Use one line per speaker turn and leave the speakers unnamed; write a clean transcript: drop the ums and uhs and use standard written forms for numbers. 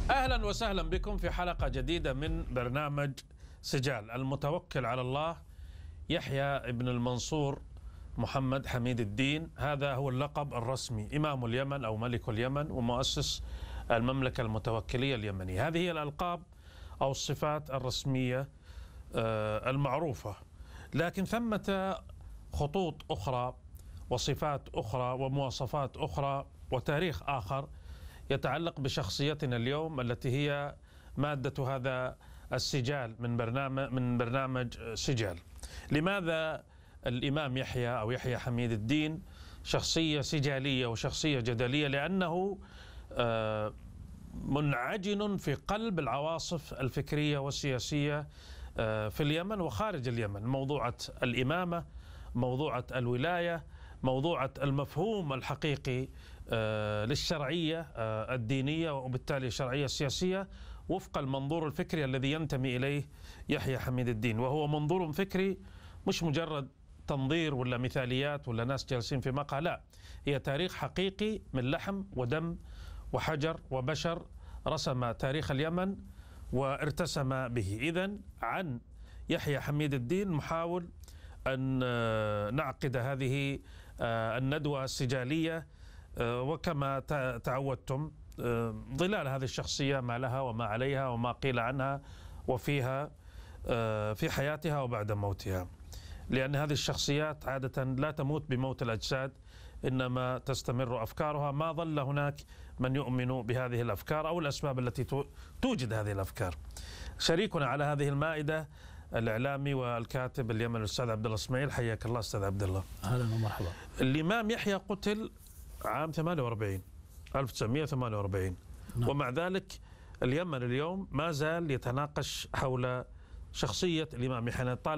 أهلا وسهلا بكم في حلقة جديدة من برنامج سجال. المتوكل على الله يحيى بن المنصور محمد حميد الدين، هذا هو اللقب الرسمي، إمام اليمن أو ملك اليمن ومؤسس المملكة المتوكلية اليمنية. هذه هي الألقاب أو الصفات الرسمية المعروفة، لكن ثمة خطوط أخرى وصفات أخرى ومواصفات أخرى وتاريخ آخر يتعلق بشخصيتنا اليوم التي هي مادة هذا السجال من برنامج سجال. لماذا الإمام يحيى أو يحيى حميد الدين شخصية سجالية وشخصية جدلية؟ لأنه منعجن في قلب العواصف الفكرية والسياسية في اليمن وخارج اليمن. موضوعة الإمامة، موضوعة الولاية، موضوعة المفهوم الحقيقي للشرعية الدينية وبالتالي الشرعية السياسية وفق المنظور الفكري الذي ينتمي إليه يحيى حميد الدين، وهو منظور فكري مش مجرد تنظير ولا مثاليات ولا ناس جالسين في مقهى، لا، هي تاريخ حقيقي من لحم ودم وحجر وبشر رسم تاريخ اليمن وارتسم به. إذن عن يحيى حميد الدين نحاول أن نعقد هذه الندوة السجالية، وكما تعودتم ظلال هذه الشخصية ما لها وما عليها وما قيل عنها وفيها في حياتها وبعد موتها، لأن هذه الشخصيات عادة لا تموت بموت الأجساد، إنما تستمر أفكارها ما ظل هناك من يؤمن بهذه الأفكار أو الأسباب التي توجد هذه الأفكار. شريكنا على هذه المائدة الإعلامي والكاتب اليمني الأستاذ عبد الله اسماعيل. حياك الله أستاذ عبد الله.
أهلا ومرحبا.
الإمام يحيى قتل عام 1948 نعم. ومع ذلك اليمن اليوم ما زال يتناقش حول شخصية الإمام يحيى.